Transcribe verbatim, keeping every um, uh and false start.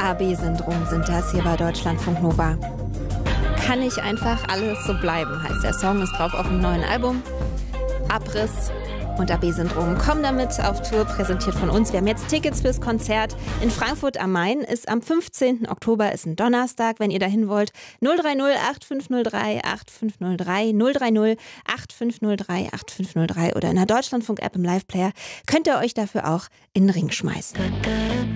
A B-Syndrom sind das hier bei Deutschlandfunk Nova. Kann nicht einfach alles so bleiben, heißt der Song, ist drauf auf dem neuen Album. Abriss und A B-Syndrom kommen damit auf Tour, präsentiert von uns. Wir haben jetzt Tickets fürs Konzert in Frankfurt am Main. Ist am fünfzehnten Oktober, ist ein Donnerstag, wenn ihr dahin wollt. null drei null acht fünf null drei acht fünf null drei, null drei null acht fünf null drei acht fünf null drei oder in der Deutschlandfunk-App im Live-Player könnt ihr euch dafür auch in den Ring schmeißen.